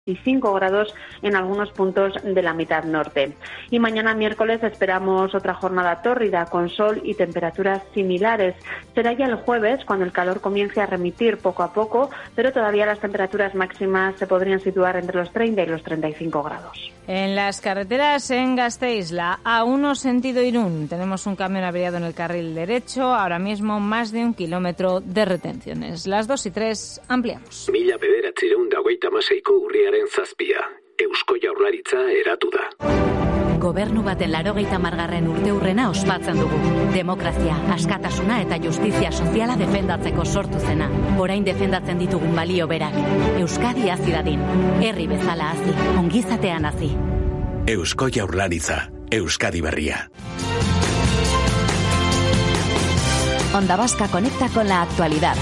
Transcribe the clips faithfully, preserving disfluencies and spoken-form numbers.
veinticinco grados en algunos puntos de la mitad norte. Y mañana miércoles esperamos otra jornada tórrida con sol y temperaturas similares. Será ya el jueves cuando el calor comience a remitir poco a poco, pero todavía las temperaturas máximas se podrían situar entre los treinta y los treinta y cinco grados. En las carreteras en Gasteiz, la A uno sentido Irún, tenemos un camión averiado en el carril derecho, ahora mismo más de un kilómetro de retenciones. Las dos y tres ampliamos. Mila bederatziehun eta hogeita hamaseiko urriaren zazpia. Eusko Jaurlaritza eratu da. Gobernu baten laurogeita hamargarren urteurrena ospatzen dugu. Demokrazia, askatasuna eta justizia soziala defendatzeko sortu zena. Orain defendatzen ditugun balio berak. Euskadi hazi dadin. Herri bezala hazi, ongizatean hazi. Eusko Jaurlaritza, Euskadi berria. Onda Vasca conecta con la actualidad.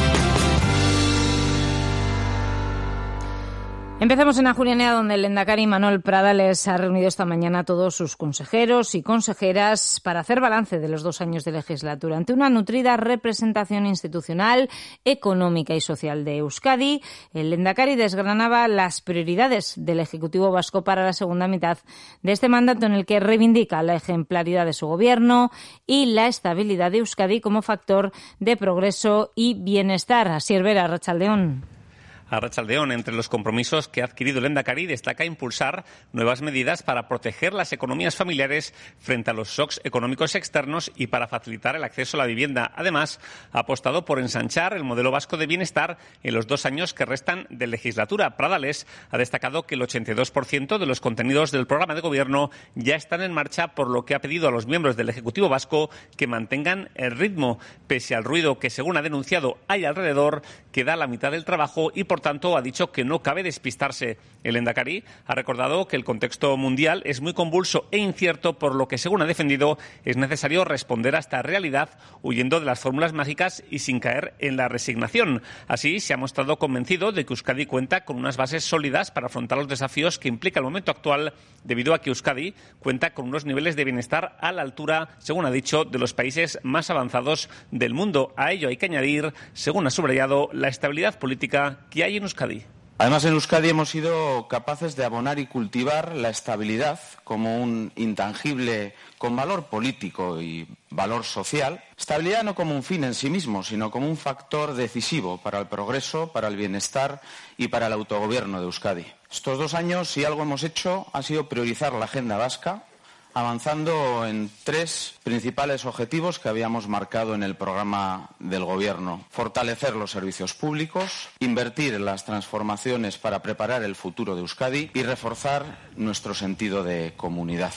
Empezamos en Ajuria, donde el lehendakari Manuel Pradales ha reunido esta mañana a todos sus consejeros y consejeras para hacer balance de los dos años de legislatura. Ante una nutrida representación institucional, económica y social de Euskadi, el lehendakari desgranaba las prioridades del Ejecutivo vasco para la segunda mitad de este mandato, en el que reivindica la ejemplaridad de su gobierno y la estabilidad de Euskadi como factor de progreso y bienestar. Asier Vera, Arratsaldeon. Arratsaldeon, entre los compromisos que ha adquirido el lehendakari destaca impulsar nuevas medidas para proteger las economías familiares frente a los shocks económicos externos y para facilitar el acceso a la vivienda. Además, ha apostado por ensanchar el modelo vasco de bienestar en los dos años que restan de legislatura. Pradales ha destacado que el ochenta y dos por ciento de los contenidos del programa de gobierno ya están en marcha, por lo que ha pedido a los miembros del Ejecutivo vasco que mantengan el ritmo. Pese al ruido que, según ha denunciado, hay alrededor, queda la mitad del trabajo y, por Por tanto, ha dicho que no cabe despistarse. El lehendakari ha recordado que el contexto mundial es muy convulso e incierto, por lo que, según ha defendido, es necesario responder a esta realidad huyendo de las fórmulas mágicas y sin caer en la resignación. Así, se ha mostrado convencido de que Euskadi cuenta con unas bases sólidas para afrontar los desafíos que implica el momento actual, debido a que Euskadi cuenta con unos niveles de bienestar a la altura, según ha dicho, de los países más avanzados del mundo. A ello hay que añadir, según ha subrayado, la estabilidad política que hay en Euskadi. Además, en Euskadi hemos sido capaces de abonar y cultivar la estabilidad como un intangible con valor político y valor social. Estabilidad no como un fin en sí mismo, sino como un factor decisivo para el progreso, para el bienestar y para el autogobierno de Euskadi. Estos dos años, si algo hemos hecho, ha sido priorizar la agenda vasca, avanzando en tres principales objetivos que habíamos marcado en el programa del Gobierno. Fortalecer los servicios públicos, invertir en las transformaciones para preparar el futuro de Euskadi y reforzar nuestro sentido de comunidad.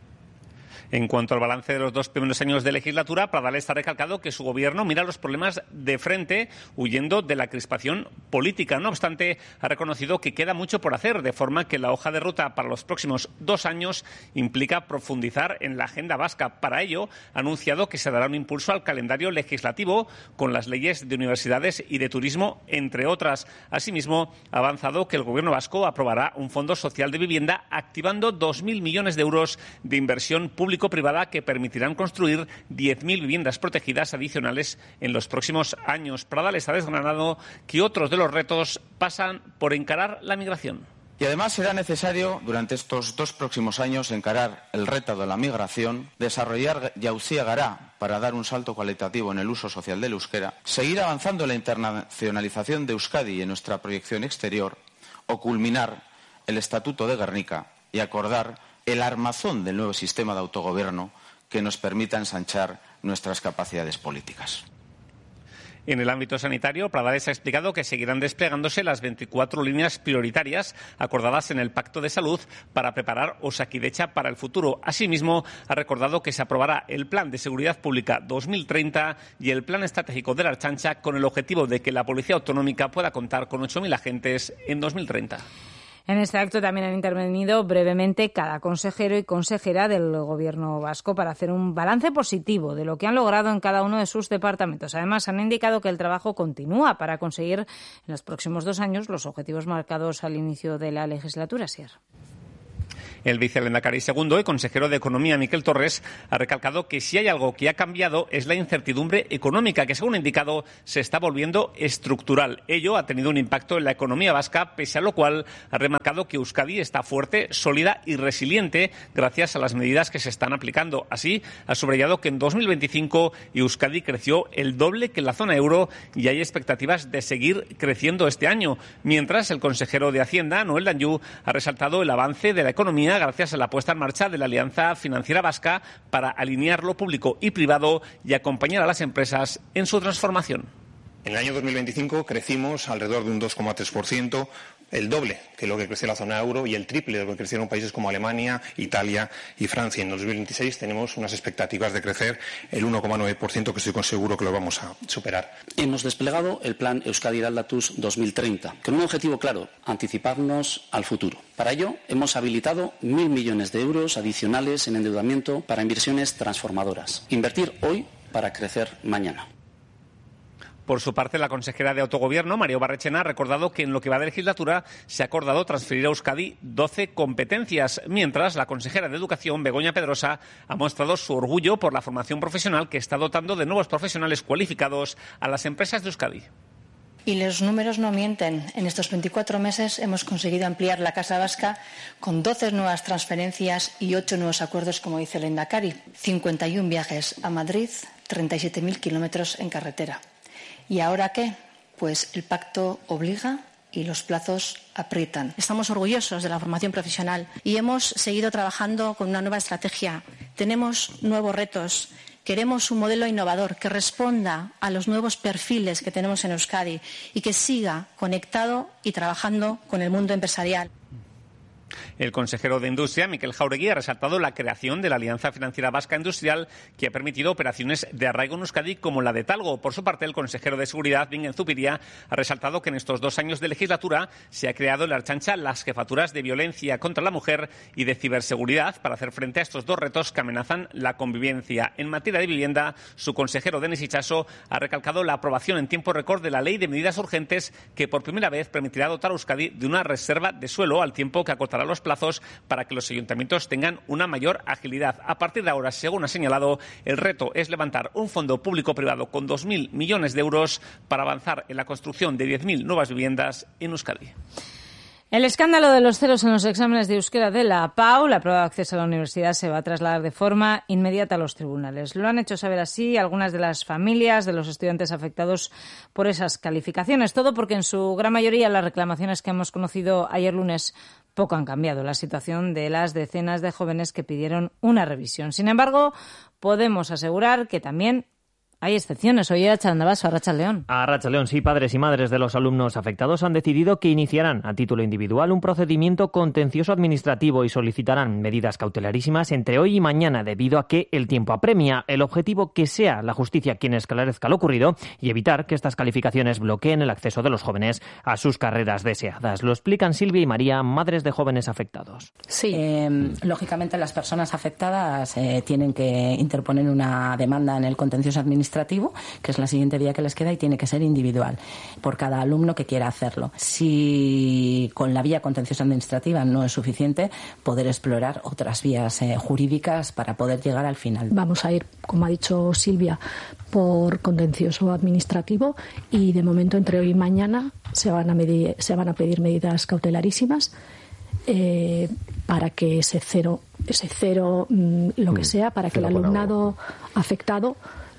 En cuanto al balance de los dos primeros años de legislatura, Pradales ha recalcado que su gobierno mira los problemas de frente, huyendo de la crispación política. No obstante, ha reconocido que queda mucho por hacer, de forma que la hoja de ruta para los próximos dos años implica profundizar en la agenda vasca. Para ello, ha anunciado que se dará un impulso al calendario legislativo con las leyes de universidades y de turismo, entre otras. Asimismo, ha avanzado que el gobierno vasco aprobará un fondo social de vivienda, activando dos mil millones de euros de inversión pública privada que permitirán construir diez mil viviendas protegidas adicionales en los próximos años. Pradales ha desgranado que otros de los retos pasan por encarar la migración. Y además será necesario, durante estos dos próximos años, encarar el reto de la migración, desarrollar Jauzia Gara para dar un salto cualitativo en el uso social del euskera, seguir avanzando en la internacionalización de Euskadi y en nuestra proyección exterior, o culminar el Estatuto de Gernika y acordar el armazón del nuevo sistema de autogobierno que nos permita ensanchar nuestras capacidades políticas. En el ámbito sanitario, Pradales ha explicado que seguirán desplegándose las veinticuatro líneas prioritarias acordadas en el Pacto de Salud para preparar Osakidetza para el futuro. Asimismo, ha recordado que se aprobará el Plan de Seguridad Pública dos mil treinta y el Plan Estratégico de la Ertzaintza, con el objetivo de que la Policía Autonómica pueda contar con ocho mil agentes en dos mil treinta. En este acto también han intervenido brevemente cada consejero y consejera del Gobierno vasco para hacer un balance positivo de lo que han logrado en cada uno de sus departamentos. Además, han indicado que el trabajo continúa para conseguir en los próximos dos años los objetivos marcados al inicio de la legislatura. Sier. El vicelehendakari segundo y consejero de Economía, Miquel Torres, ha recalcado que si hay algo que ha cambiado es la incertidumbre económica, que según ha indicado se está volviendo estructural. Ello ha tenido un impacto en la economía vasca, pese a lo cual ha remarcado que Euskadi está fuerte, sólida y resiliente gracias a las medidas que se están aplicando. Así, ha subrayado que en dos mil veinticinco Euskadi creció el doble que la zona euro y hay expectativas de seguir creciendo este año. Mientras, el consejero de Hacienda, Noel Danjou, ha resaltado el avance de la economía gracias a la puesta en marcha de la Alianza Financiera Vasca para alinear lo público y privado y acompañar a las empresas en su transformación. En el año dos mil veinticinco crecimos alrededor de un dos coma tres por ciento, el doble que lo que creció la zona euro y el triple de lo que crecieron países como Alemania, Italia y Francia. En dos mil veintiséis tenemos unas expectativas de crecer el uno coma nueve por ciento, que estoy seguro que lo vamos a superar. Hemos desplegado el plan Euskadi Aldatuz dos mil treinta, con un objetivo claro: anticiparnos al futuro. Para ello, hemos habilitado mil millones de euros adicionales en endeudamiento para inversiones transformadoras. Invertir hoy para crecer mañana. Por su parte, la consejera de Autogobierno, Mario Barrechena, ha recordado que en lo que va de legislatura se ha acordado transferir a Euskadi doce competencias, mientras la consejera de Educación, Begoña Pedrosa, ha mostrado su orgullo por la formación profesional que está dotando de nuevos profesionales cualificados a las empresas de Euskadi. Y los números no mienten. En estos veinticuatro meses hemos conseguido ampliar la Casa Vasca con doce nuevas transferencias y ocho nuevos acuerdos, como dice el Lehendakari. cincuenta y uno viajes a Madrid, treinta y siete mil kilómetros en carretera. ¿Y ahora qué? Pues el pacto obliga y los plazos aprietan. Estamos orgullosos de la formación profesional y hemos seguido trabajando con una nueva estrategia. Tenemos nuevos retos. Queremos un modelo innovador que responda a los nuevos perfiles que tenemos en Euskadi y que siga conectado y trabajando con el mundo empresarial. El consejero de Industria, Miquel Jauregui, ha resaltado la creación de la Alianza Financiera Vasca Industrial, que ha permitido operaciones de arraigo en Euskadi como la de Talgo. Por su parte, el consejero de Seguridad, Bingen Zupiria, ha resaltado que en estos dos años de legislatura se ha creado en la Ertzaintza las jefaturas de violencia contra la mujer y de ciberseguridad para hacer frente a estos dos retos que amenazan la convivencia. En materia de vivienda, su consejero, Denis Itxaso, ha recalcado la aprobación en tiempo récord de la Ley de Medidas Urgentes, que por primera vez permitirá dotar a Euskadi de una reserva de suelo, al tiempo que acotará los plazos para que los ayuntamientos tengan una mayor agilidad. A partir de ahora, según ha señalado, el reto es levantar un fondo público-privado con dos mil millones de euros para avanzar en la construcción de diez mil nuevas viviendas en Euskadi. El escándalo de los ceros en los exámenes de euskera de la P A U, la prueba de acceso a la universidad, se va a trasladar de forma inmediata a los tribunales. Lo han hecho saber así algunas de las familias de los estudiantes afectados por esas calificaciones. Todo porque en su gran mayoría las reclamaciones que hemos conocido ayer lunes poco han cambiado la situación de las decenas de jóvenes que pidieron una revisión. Sin embargo, podemos asegurar que también hay excepciones. Oye, Arratsaldeon, Arratsaldeon. Arratsaldeon, sí, padres y madres de los alumnos afectados han decidido que iniciarán a título individual un procedimiento contencioso administrativo y solicitarán medidas cautelarísimas entre hoy y mañana debido a que el tiempo apremia. El objetivo que sea la justicia quien esclarezca lo ocurrido y evitar que estas calificaciones bloqueen el acceso de los jóvenes a sus carreras deseadas. Lo explican Silvia y María, madres de jóvenes afectados. Sí, eh, lógicamente las personas afectadas eh, tienen que interponer una demanda en el contencioso administrativo, que es la siguiente vía que les queda, y tiene que ser individual por cada alumno que quiera hacerlo. Si con la vía contenciosa administrativa no es suficiente, poder explorar otras vías eh, jurídicas para poder llegar al final. Vamos a ir, como ha dicho Silvia, por contencioso administrativo y de momento entre hoy y mañana se van a, medir, se van a pedir medidas cautelarísimas eh, para que ese cero, ese cero mmm, lo que sea, para que el alumnado afectado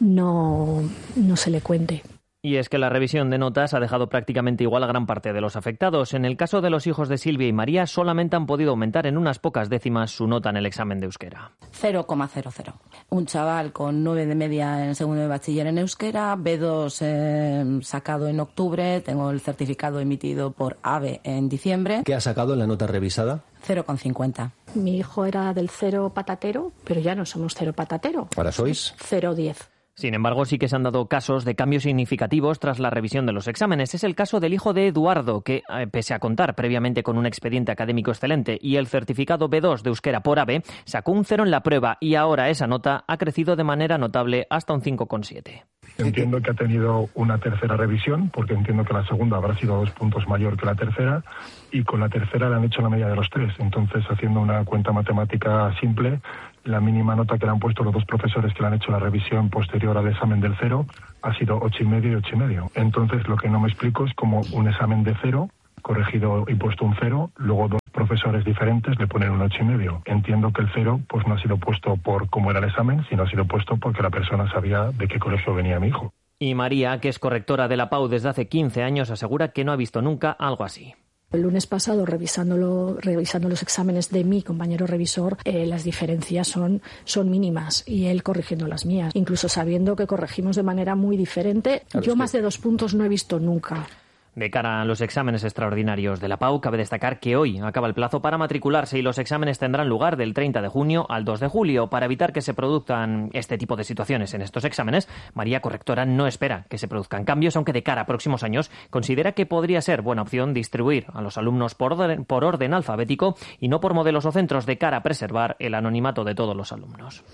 no, no se le cuente. Y es que la revisión de notas ha dejado prácticamente igual a gran parte de los afectados. En el caso de los hijos de Silvia y María, solamente han podido aumentar en unas pocas décimas su nota en el examen de euskera. cero coma cero cero. Un chaval con nueve de media en segundo de bachiller en euskera, B dos eh, sacado en octubre, tengo el certificado emitido por AVE en diciembre. ¿Qué ha sacado en la nota revisada? cero coma cincuenta. Mi hijo era del cero patatero, pero ya no somos cero patatero. ¿Ahora sois? cero diez. Sin embargo, sí que se han dado casos de cambios significativos tras la revisión de los exámenes. Es el caso del hijo de Eduardo, que, pese a contar previamente con un expediente académico excelente y el certificado B dos de euskera por AVE, sacó un cero en la prueba y ahora esa nota ha crecido de manera notable hasta un cinco coma siete. Entiendo que ha tenido una tercera revisión, porque entiendo que la segunda habrá sido dos puntos mayor que la tercera, y con la tercera le han hecho la media de los tres. Entonces, haciendo una cuenta matemática simple, la mínima nota que le han puesto los dos profesores que le han hecho la revisión posterior al examen del cero ha sido ocho y medio y ocho y medio. Entonces, lo que no me explico es cómo un examen de cero, corregido y puesto un cero, luego dos profesores diferentes le ponen un ocho y medio. Entiendo que el cero pues no ha sido puesto por cómo era el examen, sino ha sido puesto porque la persona sabía de qué colegio venía mi hijo. Y María, que es correctora de la P A U desde hace quince años, asegura que no ha visto nunca algo así. El lunes pasado, revisándolo, revisando los exámenes de mi compañero revisor, eh, las diferencias son, son mínimas y él corrigiendo las mías, incluso sabiendo que corregimos de manera muy diferente. Claro, yo más de dos puntos no he visto nunca. De cara a los exámenes extraordinarios de la P A U, cabe destacar que hoy acaba el plazo para matricularse y los exámenes tendrán lugar del treinta de junio al dos de julio. Para evitar que se produzcan este tipo de situaciones en estos exámenes, María, correctora, no espera que se produzcan cambios, aunque de cara a próximos años considera que podría ser buena opción distribuir a los alumnos por orden, por orden alfabético y no por modelos o centros, de cara a preservar el anonimato de todos los alumnos.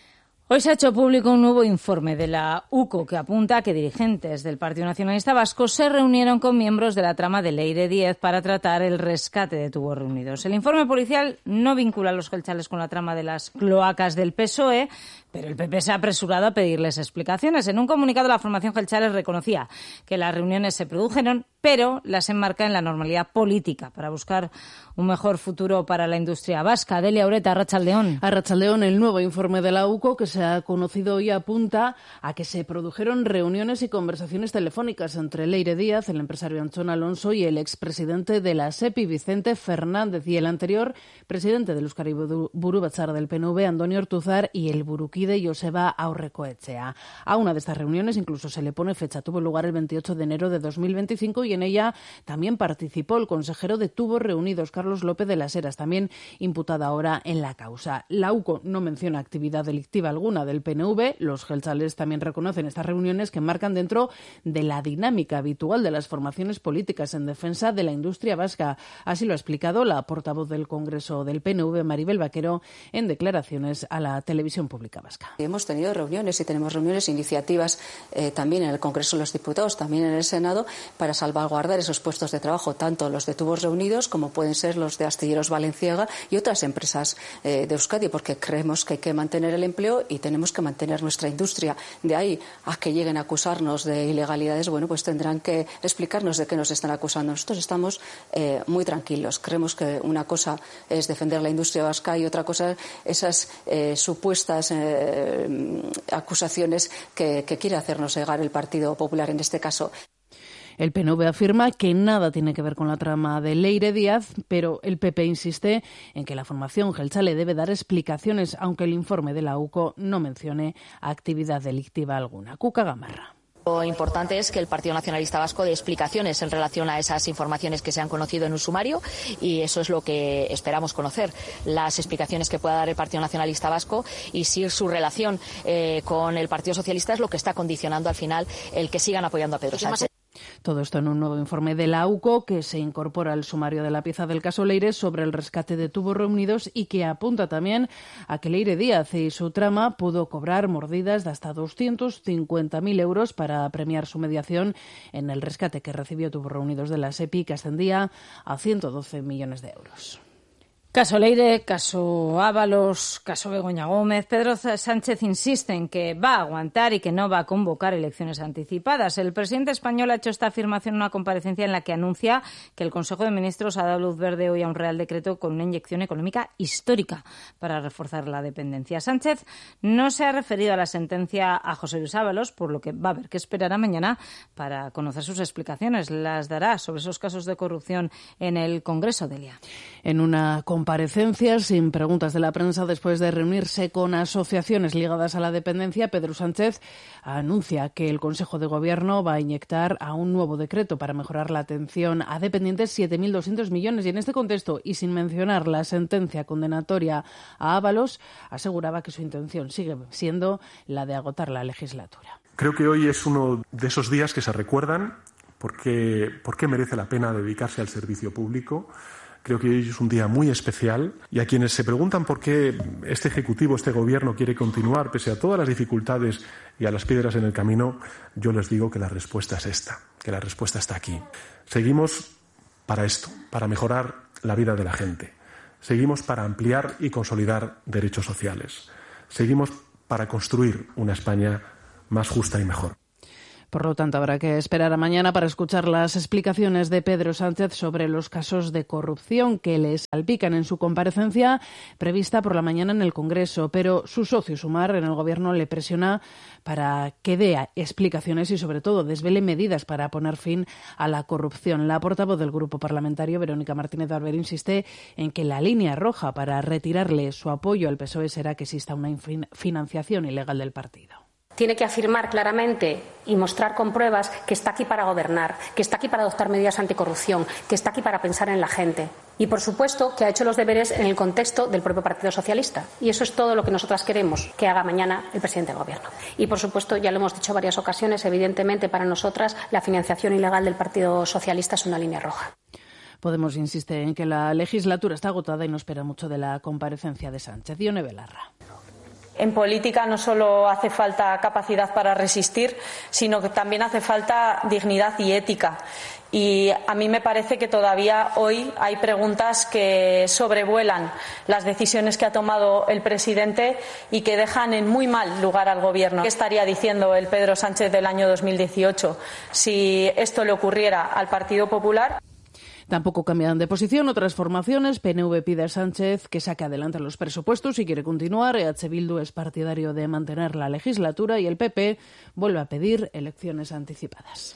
Hoy se ha hecho público un nuevo informe de la U C O que apunta a que dirigentes del Partido Nacionalista Vasco se reunieron con miembros de la trama de Leire Díez para tratar el rescate de tubos reunidos. El informe policial no vincula a los geltzales con la trama de las cloacas del P S O E, pero el P P se ha apresurado a pedirles explicaciones. En un comunicado, la formación geltzale reconocía que las reuniones se produjeron, pero las enmarca en la normalidad política para buscar un mejor futuro para la industria vasca. Delia Ureta, Arratsaldeón. Arratsaldeón, el nuevo informe de la U C O que se ha conocido hoy apunta a que se produjeron reuniones y conversaciones telefónicas entre Leire Díaz, el empresario Antxon Alonso, y el expresidente de la SEPI, Vicente Fernández, y el anterior presidente del Euskadi Buru Batzar del P N V, Andoni Ortuzar, y el burukide Joseba Aurrekoetxea. A una de estas reuniones incluso se le pone fecha. Tuvo lugar el veintiocho de enero de dos mil veinticinco y en ella también participó el consejero de Tubos Reunidos, Carlos López de las Heras, también imputado ahora en la causa. La U C O no menciona actividad delictiva alguna del P N V. Los geltzales también reconocen estas reuniones que marcan dentro de la dinámica habitual de las formaciones políticas en defensa de la industria vasca. Así lo ha explicado la portavoz del Congreso del P N V, Maribel Vaquero, en declaraciones a la televisión pública vasca. Hemos tenido reuniones y tenemos reuniones, iniciativas eh, también en el Congreso de los Diputados, también en el Senado, para salvaguardar esos puestos de trabajo, tanto los de Tubos Reunidos como pueden ser los de Astilleros Balenciaga y otras empresas eh, de Euskadi, porque creemos que hay que mantener el empleo y tenemos que mantener nuestra industria. De ahí a que lleguen a acusarnos de ilegalidades, bueno, pues tendrán que explicarnos de qué nos están acusando. Nosotros estamos eh, muy tranquilos. Creemos que una cosa es defender la industria vasca y otra cosa esas eh, supuestas eh, acusaciones que, que quiere hacernos llegar el Partido Popular en este caso. El P N V afirma que nada tiene que ver con la trama de Leire Díaz, pero el P P insiste en que la formación geltzale debe dar explicaciones, aunque el informe de la U C O no mencione actividad delictiva alguna. Cuca Gamarra. Lo importante es que el Partido Nacionalista Vasco dé explicaciones en relación a esas informaciones que se han conocido en un sumario y eso es lo que esperamos conocer, las explicaciones que pueda dar el Partido Nacionalista Vasco y si su relación eh, con el Partido Socialista es lo que está condicionando al final el que sigan apoyando a Pedro Sánchez. Todo esto en un nuevo informe de la U C O que se incorpora al sumario de la pieza del caso Leire sobre el rescate de Tubos Reunidos y que apunta también a que Leire Díaz y su trama pudo cobrar mordidas de hasta doscientos cincuenta mil euros para premiar su mediación en el rescate que recibió Tubos Reunidos de la SEPI, que ascendía a ciento doce millones de euros. Caso Leire, caso Ábalos, caso Begoña Gómez. Pedro Sánchez insiste en que va a aguantar y que no va a convocar elecciones anticipadas. El presidente español ha hecho esta afirmación en una comparecencia en la que anuncia que el Consejo de Ministros ha dado luz verde hoy a un Real Decreto con una inyección económica histórica para reforzar la dependencia. Sánchez no se ha referido a la sentencia a José Luis Ábalos, por lo que va a haber que esperar a mañana para conocer sus explicaciones. Las dará sobre esos casos de corrupción en el Congreso, Delia. En una comparecencias sin preguntas de la prensa después de reunirse con asociaciones ligadas a la dependencia, Pedro Sánchez anuncia que el Consejo de Gobierno va a inyectar a un nuevo decreto para mejorar la atención a dependientes siete mil doscientos millones y en este contexto y sin mencionar la sentencia condenatoria a Ábalos aseguraba que su intención sigue siendo la de agotar la legislatura. Creo que hoy es uno de esos días que se recuerdan porque, porque merece la pena dedicarse al servicio público. Creo que hoy es un día muy especial y a quienes se preguntan por qué este Ejecutivo, este Gobierno quiere continuar pese a todas las dificultades y a las piedras en el camino, yo les digo que la respuesta es esta, que la respuesta está aquí. Seguimos para esto, para mejorar la vida de la gente. Seguimos para ampliar y consolidar derechos sociales. Seguimos para construir una España más justa y mejor. Por lo tanto, habrá que esperar a mañana para escuchar las explicaciones de Pedro Sánchez sobre los casos de corrupción que le salpican en su comparecencia prevista por la mañana en el Congreso. Pero su socio Sumar en el Gobierno le presiona para que dé explicaciones y, sobre todo, desvele medidas para poner fin a la corrupción. La portavoz del Grupo Parlamentario, Verónica Martínez Barber, insiste en que la línea roja para retirarle su apoyo al P S O E será que exista una financiación ilegal del partido. Tiene que afirmar claramente y mostrar con pruebas que está aquí para gobernar, que está aquí para adoptar medidas anticorrupción, que está aquí para pensar en la gente. Y, por supuesto, que ha hecho los deberes en el contexto del propio Partido Socialista. Y eso es todo lo que nosotras queremos que haga mañana el presidente del Gobierno. Y, por supuesto, ya lo hemos dicho en varias ocasiones, evidentemente para nosotras la financiación ilegal del Partido Socialista es una línea roja. Podemos insiste en que la legislatura está agotada y no espera mucho de la comparecencia de Sánchez. Ione Belarra. En política no solo hace falta capacidad para resistir, sino que también hace falta dignidad y ética. Y a mí me parece que todavía hoy hay preguntas que sobrevuelan las decisiones que ha tomado el presidente y que dejan en muy mal lugar al Gobierno. ¿Qué estaría diciendo el Pedro Sánchez del año dos mil dieciocho si esto le ocurriera al Partido Popular? Tampoco cambian de posición otras formaciones. P N V pide a Sánchez que saque adelante los presupuestos y quiere continuar. E H Bildu es partidario de mantener la legislatura y el P P vuelve a pedir elecciones anticipadas.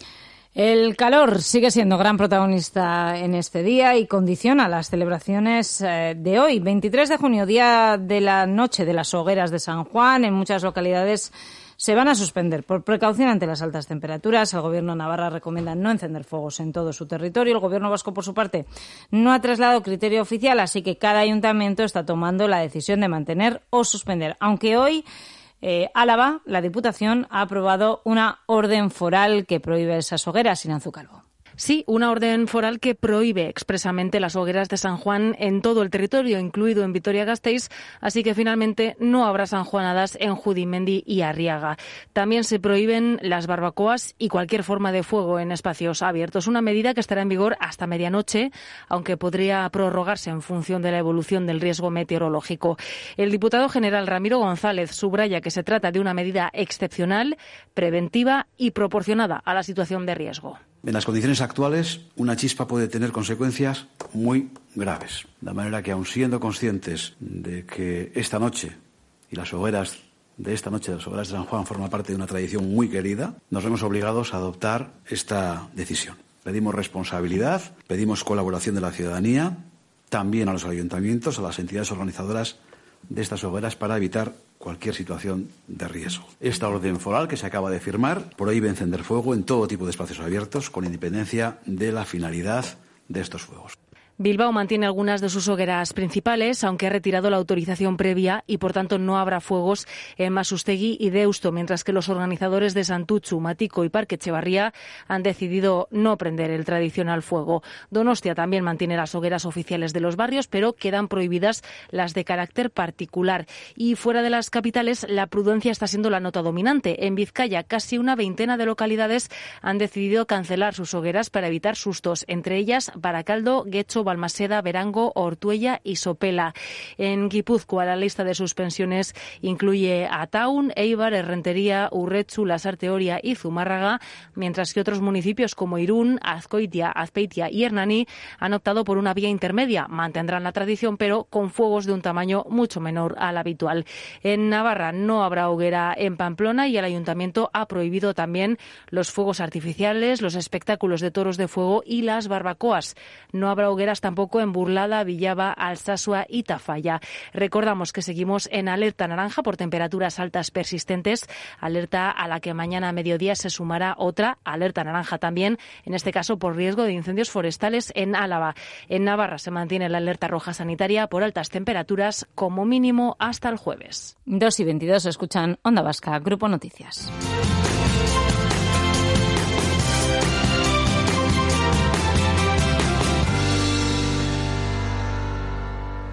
El calor sigue siendo gran protagonista en este día y condiciona las celebraciones de hoy, veintitrés de junio, día de la noche de las hogueras de San Juan. En muchas localidades se van a suspender por precaución ante las altas temperaturas. El Gobierno de Navarra recomienda no encender fuegos en todo su territorio. El Gobierno vasco, por su parte, no ha trasladado criterio oficial, así que cada ayuntamiento está tomando la decisión de mantener o suspender. Aunque hoy eh, Álava, la Diputación, ha aprobado una orden foral que prohíbe esas hogueras. Inanzu Calvo. Sí, una orden foral que prohíbe expresamente las hogueras de San Juan en todo el territorio, incluido en Vitoria-Gasteiz, así que finalmente no habrá sanjuanadas en Judimendi y Arriaga. También se prohíben las barbacoas y cualquier forma de fuego en espacios abiertos, una medida que estará en vigor hasta medianoche, aunque podría prorrogarse en función de la evolución del riesgo meteorológico. El diputado general Ramiro González subraya que se trata de una medida excepcional, preventiva y proporcionada a la situación de riesgo. En las condiciones actuales, una chispa puede tener consecuencias muy graves. De manera que, aun siendo conscientes de que esta noche y las hogueras de esta noche, las hogueras de San Juan, forman parte de una tradición muy querida, nos vemos obligados a adoptar esta decisión. Pedimos responsabilidad, pedimos colaboración de la ciudadanía, también a los ayuntamientos, a las entidades organizadoras de estas hogueras para evitar cualquier situación de riesgo. Esta orden foral que se acaba de firmar prohíbe encender fuego en todo tipo de espacios abiertos con independencia de la finalidad de estos fuegos. Bilbao mantiene algunas de sus hogueras principales, aunque ha retirado la autorización previa y, por tanto, no habrá fuegos en Masustegui y Deusto, mientras que los organizadores de Santutxu, Matiko y Parque Etxebarria han decidido no prender el tradicional fuego. Donostia también mantiene las hogueras oficiales de los barrios, pero quedan prohibidas las de carácter particular. Y fuera de las capitales, la prudencia está siendo la nota dominante. En Vizcaya, casi una veintena de localidades han decidido cancelar sus hogueras para evitar sustos, entre ellas Barakaldo, Getxo, Balmaseda, Berango, Ortuella y Sopela. En Guipúzcoa, la lista de suspensiones incluye a Taun, Eibar, Errentería, Urretxu, Lasarte Oria y Zumárraga, mientras que otros municipios como Irún, Azkoitia, Azpeitia y Hernani han optado por una vía intermedia. Mantendrán la tradición, pero con fuegos de un tamaño mucho menor al habitual. En Navarra no habrá hoguera en Pamplona y el ayuntamiento ha prohibido también los fuegos artificiales, los espectáculos de toros de fuego y las barbacoas. No habrá hogueras tampoco en Burlada, Villaba, Alsasua y Tafalla. Recordamos que seguimos en alerta naranja por temperaturas altas persistentes, alerta a la que mañana a mediodía se sumará otra alerta naranja también, en este caso por riesgo de incendios forestales en Álava. En Navarra se mantiene la alerta roja sanitaria por altas temperaturas como mínimo hasta el jueves. dos y veintidós escuchan Onda Vasca, Grupo Noticias.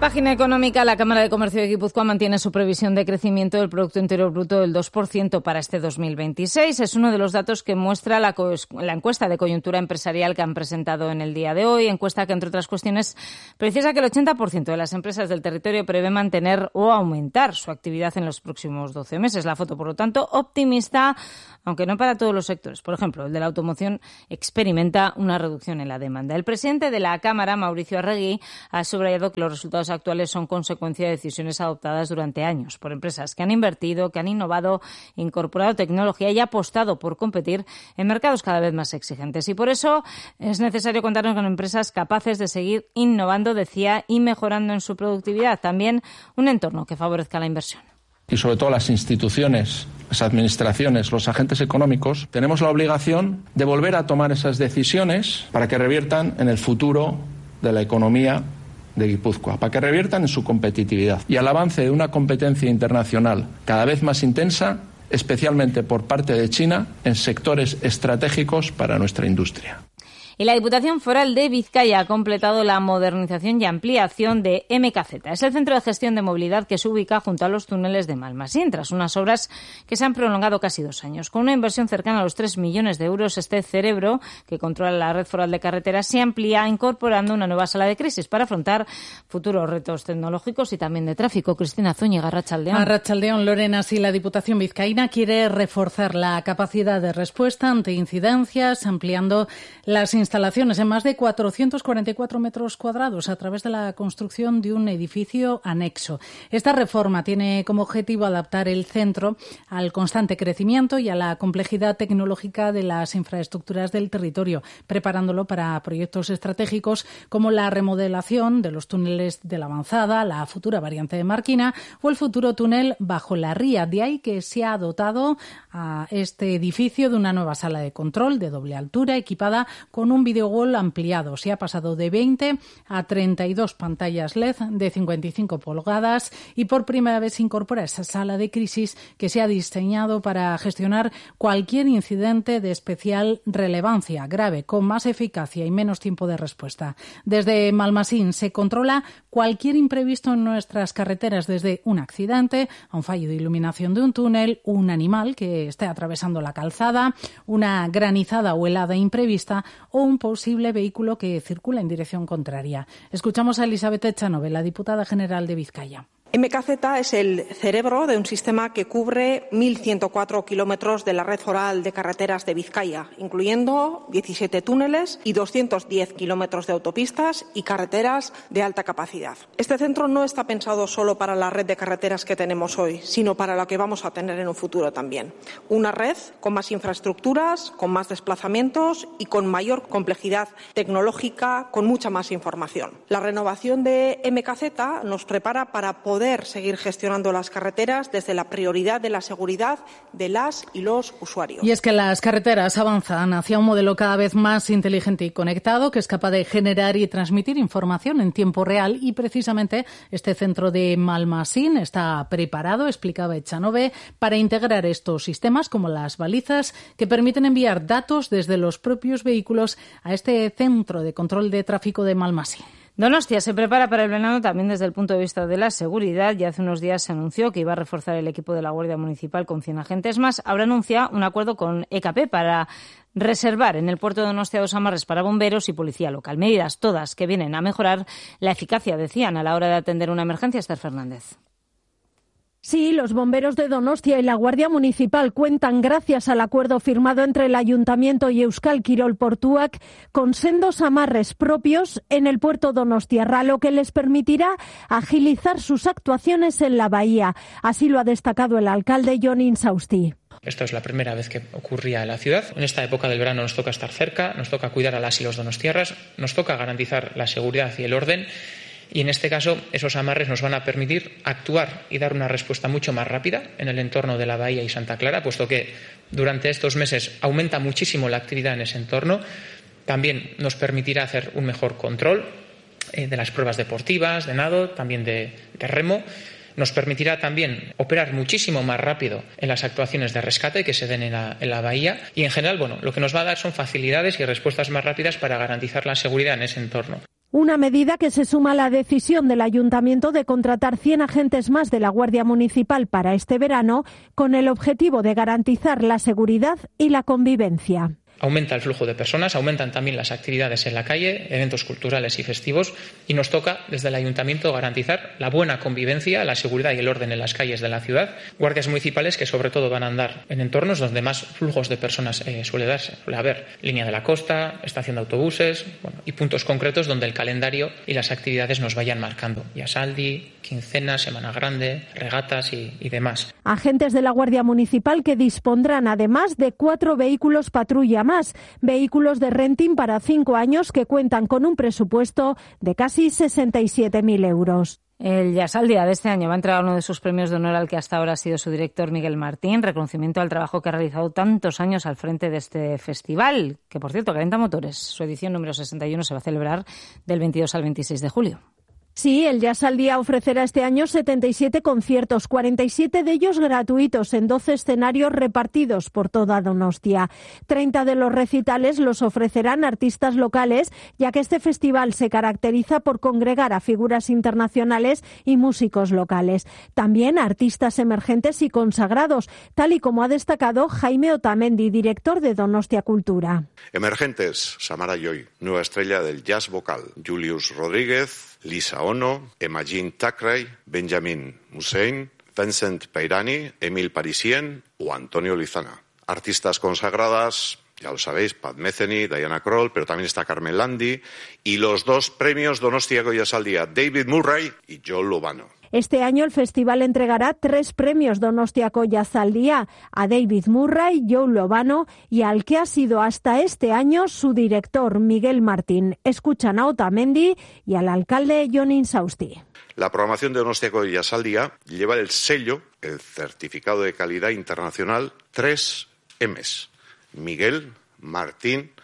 Página económica, la Cámara de Comercio de Guipúzcoa mantiene su previsión de crecimiento del Producto Interior Bruto del dos por ciento para este dos mil veintiséis. Es uno de los datos que muestra la, la encuesta de coyuntura empresarial que han presentado en el día de hoy. Encuesta que, entre otras cuestiones, precisa que el ochenta por ciento de las empresas del territorio prevé mantener o aumentar su actividad en los próximos doce meses. La foto, por lo tanto, optimista, aunque no para todos los sectores. Por ejemplo, el de la automoción experimenta una reducción en la demanda. El presidente de la Cámara, Mauricio Arregui, ha subrayado que los resultados actuales son consecuencia de decisiones adoptadas durante años por empresas que han invertido, que han innovado, incorporado tecnología y apostado por competir en mercados cada vez más exigentes. Y por eso es necesario contar con empresas capaces de seguir innovando, decía, y mejorando en su productividad. También un entorno que favorezca la inversión. Y sobre todo las instituciones, las administraciones, los agentes económicos, tenemos la obligación de volver a tomar esas decisiones para que reviertan en el futuro de la economía de Guipúzcoa, para que reviertan en su competitividad y al avance de una competencia internacional cada vez más intensa, especialmente por parte de China, en sectores estratégicos para nuestra industria. Y la Diputación Foral de Vizcaya ha completado la modernización y ampliación de M K Z. Es el centro de gestión de movilidad que se ubica junto a los túneles de Malmasín, tras unas obras que se han prolongado casi dos años. Con una inversión cercana a los tres millones de euros, este cerebro, que controla la red foral de carreteras, se amplía incorporando una nueva sala de crisis para afrontar futuros retos tecnológicos y también de tráfico. Cristina Zúñiga, Arratsaldeón. Arratsaldeón, Lorena. Sí, la Diputación vizcaína quiere reforzar la capacidad de respuesta ante incidencias, ampliando las instalaciones en más de cuatrocientos cuarenta y cuatro metros cuadrados a través de la construcción de un edificio anexo. Esta reforma tiene como objetivo adaptar el centro al constante crecimiento y a la complejidad tecnológica de las infraestructuras del territorio, preparándolo para proyectos estratégicos como la remodelación de los túneles de la Avanzada, la futura variante de Marquina o el futuro túnel bajo la ría. De ahí que se ha dotado a este edificio de una nueva sala de control de doble altura equipada con un videowall ampliado. Se ha pasado de veinte a treinta y dos pantallas L E D de cincuenta y cinco pulgadas y por primera vez se incorpora esa sala de crisis que se ha diseñado para gestionar cualquier incidente de especial relevancia grave, con más eficacia y menos tiempo de respuesta. Desde Malmasín se controla cualquier imprevisto en nuestras carreteras, desde un accidente a un fallo de iluminación de un túnel, un animal que esté atravesando la calzada, una granizada o helada imprevista o un posible vehículo que circula en dirección contraria. Escuchamos a Elizabeth Echanove, la diputada general de Vizcaya. M K Z es el cerebro de un sistema que cubre mil ciento cuatro kilómetros de la red foral de carreteras de Vizcaya, incluyendo diecisiete túneles y doscientos diez kilómetros de autopistas y carreteras de alta capacidad. Este centro no está pensado solo para la red de carreteras que tenemos hoy, sino para la que vamos a tener en un futuro también. Una red con más infraestructuras, con más desplazamientos y con mayor complejidad tecnológica, con mucha más información. La renovación de M K Z nos prepara para poder poder seguir gestionando las carreteras desde la prioridad de la seguridad de las y los usuarios. Y es que las carreteras avanzan hacia un modelo cada vez más inteligente y conectado que es capaz de generar y transmitir información en tiempo real y precisamente este centro de Malmasín está preparado, explicaba Echanove, para integrar estos sistemas como las balizas que permiten enviar datos desde los propios vehículos a este centro de control de tráfico de Malmasín. Donostia se prepara para el verano también desde el punto de vista de la seguridad. Ya hace unos días se anunció que iba a reforzar el equipo de la Guardia Municipal con cien agentes más. Ahora anuncia un acuerdo con E K P para reservar en el puerto de Donostia dos amarres para bomberos y policía local. Medidas todas que vienen a mejorar la eficacia, decían, a la hora de atender una emergencia. Esther Fernández. Sí, los bomberos de Donostia y la Guardia Municipal cuentan, gracias al acuerdo firmado entre el Ayuntamiento y Euskal Kirol Portuak, con sendos amarres propios en el puerto donostiarra, lo que les permitirá agilizar sus actuaciones en la bahía. Así lo ha destacado el alcalde Jon Insausti. Esto es la primera vez que ocurría en la ciudad. En esta época del verano nos toca estar cerca, nos toca cuidar a las y los donostiarras, nos toca garantizar la seguridad y el orden. Y en este caso, esos amarres nos van a permitir actuar y dar una respuesta mucho más rápida en el entorno de la Bahía y Santa Clara, puesto que durante estos meses aumenta muchísimo la actividad en ese entorno. También nos permitirá hacer un mejor control eh, de las pruebas deportivas, de nado, también de, de remo. Nos permitirá también operar muchísimo más rápido en las actuaciones de rescate que se den en la, en la bahía. Y en general, bueno, lo que nos va a dar son facilidades y respuestas más rápidas para garantizar la seguridad en ese entorno. Una medida que se suma a la decisión del Ayuntamiento de contratar cien agentes más de la Guardia Municipal para este verano, con el objetivo de garantizar la seguridad y la convivencia. Aumenta el flujo de personas, aumentan también las actividades en la calle, eventos culturales y festivos, y nos toca desde el Ayuntamiento garantizar la buena convivencia, la seguridad y el orden en las calles de la ciudad. Guardias municipales que sobre todo van a andar en entornos donde más flujos de personas eh, suele darse. Suele haber línea de la costa, estación de autobuses, bueno, y puntos concretos donde el calendario y las actividades nos vayan marcando. Yasaldi, quincena, Semana Grande, regatas y, y demás. Agentes de la Guardia Municipal que dispondrán además de cuatro vehículos patrulla más. Más, vehículos de renting para cinco años que cuentan con un presupuesto de casi sesenta y siete mil euros. El Yasaldia de este año va a entregar uno de sus premios de honor al que hasta ahora ha sido su director, Miguel Martín, reconocimiento al trabajo que ha realizado tantos años al frente de este festival, que por cierto calienta motores. Su edición número sesenta y uno se va a celebrar del veintidós al veintiséis de julio. Sí, el Yasaldia ofrecerá este año setenta y siete conciertos, cuarenta y siete de ellos gratuitos en doce escenarios repartidos por toda Donostia. treinta de los recitales los ofrecerán artistas locales, ya que este festival se caracteriza por congregar a figuras internacionales y músicos locales. También artistas emergentes y consagrados, tal y como ha destacado Jaime Otamendi, director de Donostia Cultura. Emergentes, Samara Joy, nueva estrella del jazz vocal, Julius Rodríguez, Lisa Ono, Emma-Jean Thackeray, Benjamin Hussein, Vincent Peirani, Emil Parisien o Antonio Lizana. Artistas consagradas, ya lo sabéis, Pat Metheny, Diana Kroll, pero también está Carmen Landi y los dos premios Donostia Goyasaldia, David Murray y Joe Lovano. Este año el festival entregará tres premios Donostia Goyasaldia a David Murray, Joe Lovano y al que ha sido hasta este año su director, Miguel Martín. Escuchan a Otamendi y al alcalde Jon Insausti. La programación de Donostia Goyasaldia lleva el sello, el certificado de calidad internacional, tres M's. Miguel Martín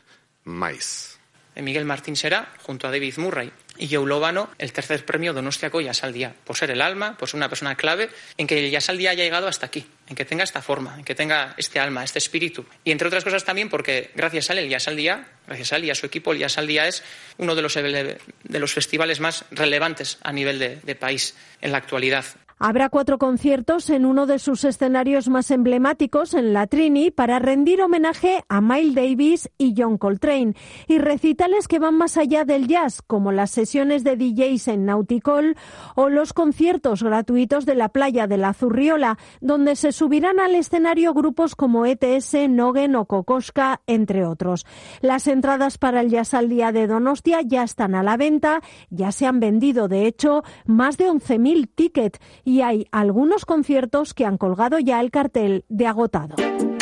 Maiz. Miguel Martín será, junto a David Murray y Joe Lovano, el tercer premio Donostia Goyasaldia, por ser el alma, por ser una persona clave en que el Yasaldia haya llegado hasta aquí, en que tenga esta forma, en que tenga este alma, este espíritu. Y entre otras cosas también porque gracias a él, el Yasaldia, gracias a él y a su equipo, el Yasaldia es uno de los, de los festivales más relevantes a nivel de, de país en la actualidad. Habrá cuatro conciertos en uno de sus escenarios más emblemáticos, en la Trini, para rendir homenaje a Miles Davis y John Coltrane, y recitales que van más allá del jazz, como las sesiones de D Js en Nauticol o los conciertos gratuitos de la playa de la Zurriola, donde se subirán al escenario grupos como E T S, Nogen o Kokoschka, entre otros. Las entradas para el Yasaldia de Donostia ya están a la venta, ya se han vendido, de hecho, más de once mil tickets, y hay algunos conciertos que han colgado ya el cartel de agotado.